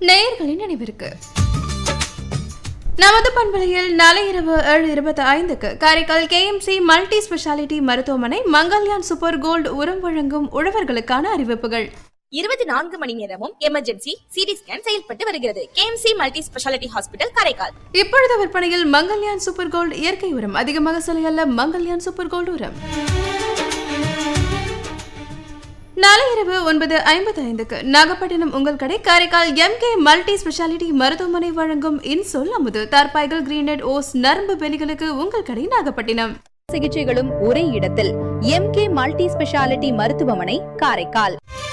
நேயர்களின் நினைவிற்கு நமது பண்பலையில் நாளை இரவு 7:25 காரைக்கால் KMC மல்டி ஸ்பெஷாலிட்டி மருத்துவமனை மங்கல்யான் சூப்பர் கோல்டு உரம் வழங்கும் உழவர்களுக்கான அறிவிப்புகள். 24 மணி நேரமும் எமர்ஜென்சி சிடி ஸ்கேன் செயல்பட்டு வருகிறது. KMC multi speciality hospital Karaikal. இப்பொழுது விற்பனையில் மங்கல்யான் சூப்பர் கோல்டு இயற்கை உரம், அதிகமாக சொல்ல மங்கல்யான் சூப்பர் கோல்டு உரம். நாளை இரவு 9:55 நாகப்பட்டினம் உங்கள் கடை காரைக்கால் MK மல்டி ஸ்பெஷாலிட்டி மருத்துவமனை வழங்கும் இன்சொல் அமுது தார்பாய்கள் கிரீனட் ஓஸ் நரம்பு பெலிகளுக்கு உங்கள் கடை நாகப்பட்டினம். சிகிச்சைகளும் ஒரே இடத்தில் MK மல்டி ஸ்பெஷாலிட்டி மருத்துவமனை காரைக்கால்.